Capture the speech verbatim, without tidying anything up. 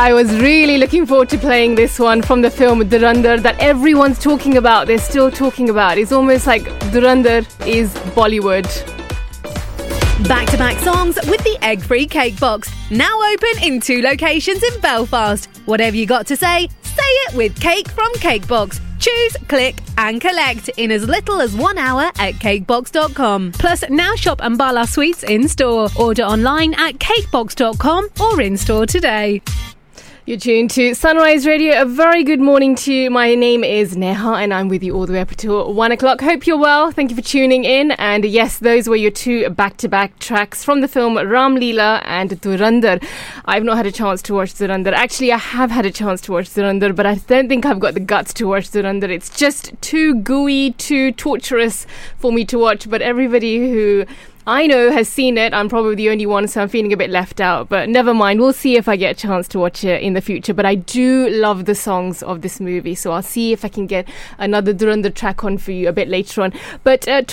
I was really looking forward to playing this one from the film Dhurandhar that everyone's talking about. They're still talking about. It's almost like Dhurandhar is Bollywood. Back-to-back songs with the egg-free cake box. Now open in two locations in Belfast. Whatever you got to say, say it with Cake from Cakebox. Choose, click and collect in as little as one hour at cakebox dot com. Plus, now shop Ambala Sweets in-store. Order online at cakebox dot com or in-store today. You're tuned to Sunrise Radio. A very good morning to you. My name is Neha and I'm with you all the way up until one o'clock. Hope you're well. Thank you for tuning in. And yes, those were your two back-to-back tracks from the film Ram Leela and Dhurandhar. I've not had a chance to watch Dhurandhar. Actually, I have had a chance to watch Dhurandhar, but I don't think I've got the guts to watch Dhurandhar. It's just too gooey, too torturous for me to watch. But everybody who I know has seen it. I'm probably the only one, so I'm feeling a bit left out. But never mind. We'll see if I get a chance to watch it in the future. But I do love the songs of this movie, so I'll see if I can get another Dhurandhar track on for you a bit later on. But uh,